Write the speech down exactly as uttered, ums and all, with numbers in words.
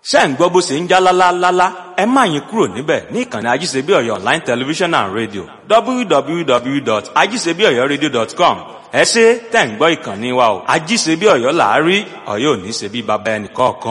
ṣé ẹ̀ ń gbọ́ bó ṣe ń já lálálálá, ẹ má yín kúrò níbẹ̀ ní ìkànnì Ajíṣebí Ọ̀yọ́ Online Television and Radio w w w dot ajisebi oyo radio dot com. Ẹ ṣé tẹ̀ ń gbọ́ ìkànnì wa o, Ajíṣebí Ọ̀yọ́ là á rí, Ọ̀yọ́ ò ní ṣe bí baba ẹnì kọ̀ọ̀kan.